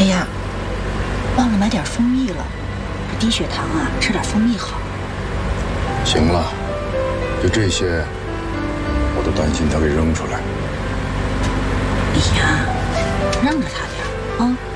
哎呀，忘了买点蜂蜜了。这低血糖啊，吃点蜂蜜好。 行了，就这些，我都担心他给扔出来。 你呀，让着他点啊。